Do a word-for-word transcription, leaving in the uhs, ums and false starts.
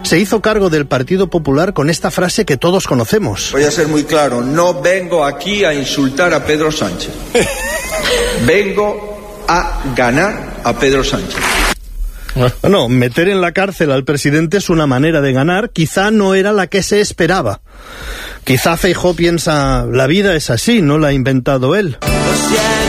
se hizo cargo del Partido Popular con esta frase que todos conocemos. Voy a ser muy claro, no vengo aquí a insultar a Pedro Sánchez. Vengo a ganar a Pedro Sánchez. No, meter en la cárcel al presidente es una manera de ganar, quizá no era la que se esperaba. Quizá Feijóo piensa, la vida es así, no la ha inventado él.